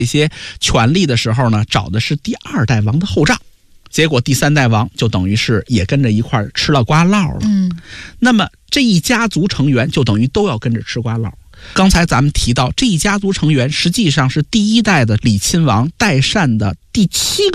这些权力的时候呢，找的是第2代王的后账，结果第3代王就等于是也跟着一块吃了瓜烙了。那么这一家族成员就等于都要跟着吃瓜烙。刚才咱们提到这一家族成员实际上是第1代的李亲王代善的第7个